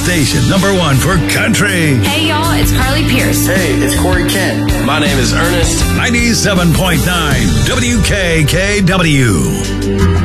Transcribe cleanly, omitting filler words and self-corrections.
station #1 for country. Hey, y'all, it's Carly Pierce. Hey, it's Corey Kent. My name is Ernest. 97.9 WKKW.